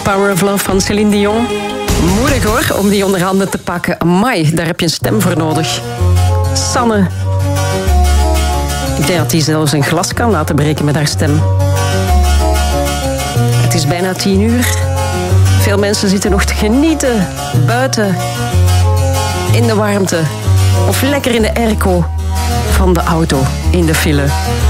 Power of Love van Céline Dion. Moedig hoor, om die onder handen te pakken. Amai, daar heb je een stem voor nodig. Sanne. Ik denk dat hij zelfs een glas kan laten breken met haar stem. Het is bijna 10:00. Veel mensen zitten nog te genieten. Buiten. In de warmte. Of lekker in de airco van de auto. In de file.